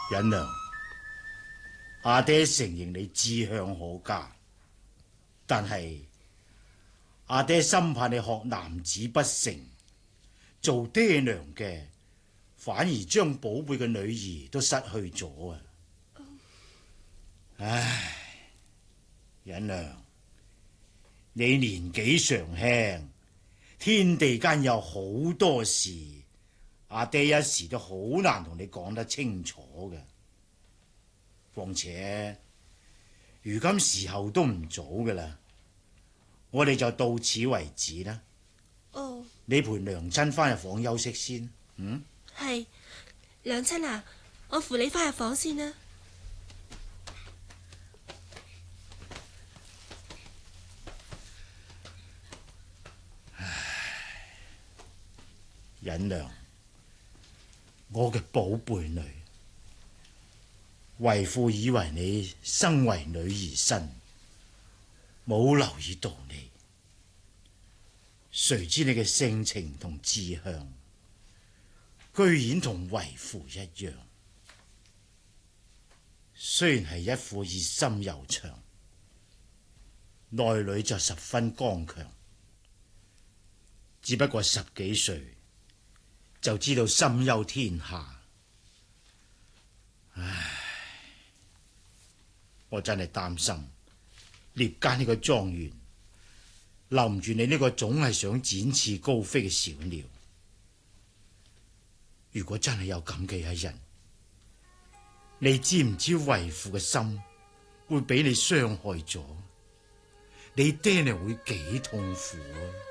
忍娘，阿爹承認你志向可嘉，但係阿爹深怕你學男子不成，做爹娘嘅反而將寶貝嘅女兒都失去咗啊！唉，忍娘，你年紀尚輕，天地間有好多事，阿爹一時都好難同你講得清楚嘅。況且如今時候都唔早㗎喇，我哋就到此為止啦。 哦， 你陪娘親翻入房休息先。 係，娘親啊，我扶你翻入房先啦。 忍娘，我嘅寶貝女，為父以為你生為女兒身，冇留意到你，誰知你嘅性情同志向，居然同為父一樣。雖然係一副熱心柔腸，內裏就十分剛強，只不過10幾歲就知道心憂天下。唉，我真係擔心獵間呢個莊園留唔住你呢個總係想展翅高飛嘅小鳥。如果真係有咁嘅一日，你知唔知為父嘅心會俾你傷害咗？你爹娘會幾痛苦啊！